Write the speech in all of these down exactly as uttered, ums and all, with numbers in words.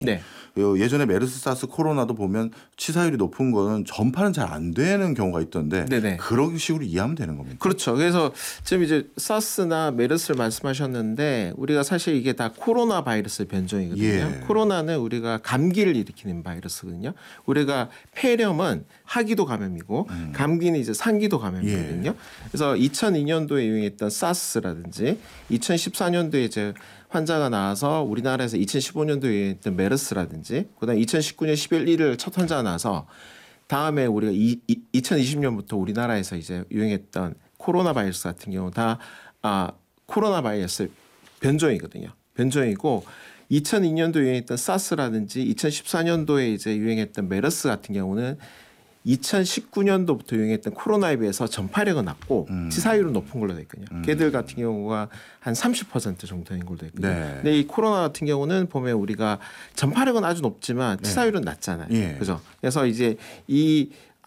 네. 예전에 메르스, 사스, 코로나도 보면 치사율이 높은 거는 전파는 잘 안 되는 경우가 있던데 네네. 그런 식으로 이해하면 되는 겁니까? 그렇죠. 그래서 지금 이제 사스나 메르스를 말씀하셨는데 우리가 사실 이게 다 코로나 바이러스 변종이거든요. 예. 코로나는 우리가 감기를 일으키는 바이러스거든요. 우리가 폐렴은 하기도 감염이고 음. 감기는 이제 상기도 감염이거든요. 예. 그래서 이천이 년도에 유행했던 사스라든지 이천십사 년도에 이제 환자가 나와서 우리나라에서 이천십오 년도에 유행했던 메르스라든지 그다음 이천십구 년 십일 일 일 첫 환자가 나서 다음에 우리가 이, 이, 이천이십 년부터 우리나라에서 이제 유행했던 코로나 바이러스 같은 경우 다 아, 코로나 바이러스 변종이거든요. 변종이고 이천이 년도에 유행했던 사스라든지 이천십사 년도에 이제 유행했던 메르스 같은 경우는 이천십구 년도부터 유행했던 코로나에 비해서 전파력은 낮고 음. 치사율은 높은 걸로 되어 있거든요. 음. 걔들 같은 경우가 한 삼십 퍼센트 정도 되는 걸로 되어 있거든요. 네. 근데 이 코로나 같은 경우는 보면 우리가 전파력은 아주 높지만 치사율은 네. 낮잖아요. 예. 그죠? 그래서 이제 이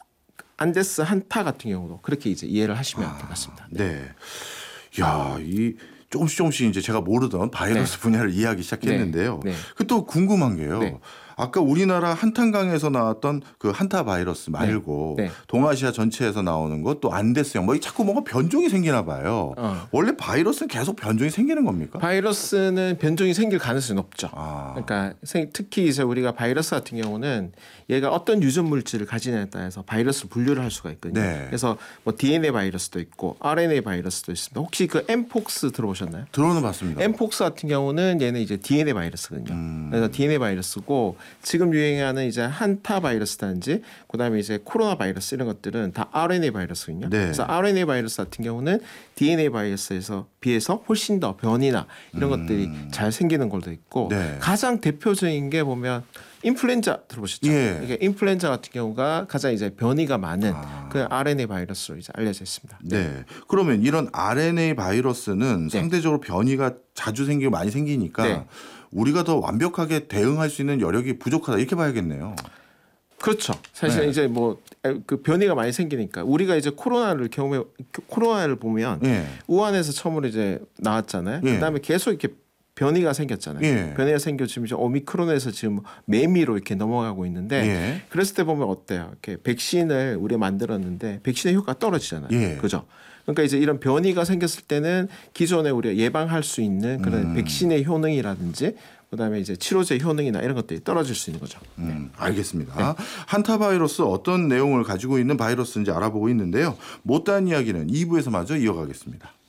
안데스 한타 같은 경우도 그렇게 이제 이해를 하시면 될 것 같습니다. 네. 네. 야, 이 조금씩 조금씩 이제 제가 모르던 바이러스 네. 분야를 이해하기 시작했는데요. 네. 네. 그 또 궁금한 게요. 네. 아까 우리나라 한탄강에서 나왔던 그 한타 바이러스 말고 네. 네. 동아시아 전체에서 나오는 것 또 안데스형 뭐 자꾸 뭔가 변종이 생기나 봐요. 어. 원래 바이러스는 계속 변종이 생기는 겁니까? 바이러스는 변종이 생길 가능성이 높죠. 아. 그러니까 특히 이제 우리가 바이러스 같은 경우는 얘가 어떤 유전 물질을 가지냐에 따라서 바이러스 분류를 할 수가 있거든요. 네. 그래서 뭐 디엔에이 바이러스도 있고 알엔에이 바이러스도 있습니다. 혹시 그 엠폭스 들어보셨나요? 들어는 봤습니다. 엠폭스 같은 경우는 얘는 이제 디엔에이 바이러스거든요. 음. 그래서 디엔에이 바이러스고 지금 유행하는 이제 한타 바이러스든지 그다음에 이제 코로나 바이러스 이런 것들은 다 알엔에이 바이러스거든요. 네. 그래서 알엔에이 바이러스 같은 경우는 디엔에이 바이러스에서 비해서 훨씬 더 변이나 이런 음. 것들이 잘 생기는 걸로 있고 네. 가장 대표적인 게 보면 인플루엔자 들어보셨죠? 예. 이게 인플루엔자 같은 경우가 가장 이제 변이가 많은 아. 그 알엔에이 바이러스로 이제 알려져 있습니다. 네. 네. 그러면 이런 알엔에이 바이러스는 네. 상대적으로 변이가 자주 생기고 많이 생기니까 네. 우리가 더 완벽하게 대응할 수 있는 여력이 부족하다 이렇게 봐야겠네요. 그렇죠. 사실 네. 이제 뭐 그 변이가 많이 생기니까 우리가 이제 코로나를 경험해 코로나를 보면 네. 우한에서 처음으로 이제 나왔잖아요. 네. 그다음에 계속 이렇게 변이가 생겼잖아요. 예. 변이가 생겨 지금 이제 오미크론에서 지금 매미로 이렇게 넘어가고 있는데 예. 그랬을 때 보면 어때요? 이렇게 백신을 우리가 만들었는데 백신의 효과가 떨어지잖아요. 예. 그죠? 그러니까 이제 이런 변이가 생겼을 때는 기존에 우리가 예방할 수 있는 그런 음. 백신의 효능이라든지 그다음에 이제 치료제 효능이나 이런 것들이 떨어질 수 있는 거죠. 음, 알겠습니다. 네. 한타 바이러스 어떤 내용을 가지고 있는 바이러스인지 알아보고 있는데요. 못다한 이야기는 이 부에서 마저 이어가겠습니다.